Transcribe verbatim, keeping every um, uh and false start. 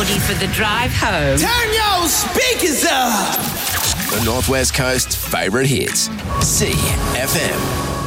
Geordie for the drive home. Turn your speakers up! The Northwest Coast's favourite hits. C F M.